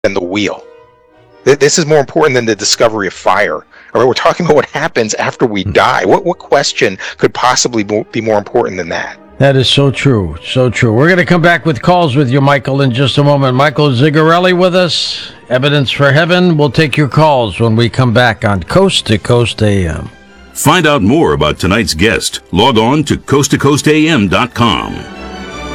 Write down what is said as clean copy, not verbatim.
than the wheel. This is more important than the discovery of fire. Or we're talking about what happens after we die. What question could possibly be more important than that? That is so true, so true. We're going to come back with calls with you, Michael, in just a moment. Michael Zigarelli with us, Evidence for Heaven. We'll take your calls when we come back on Coast to Coast AM. Find out more about tonight's guest. Log on to coasttocoastam.com.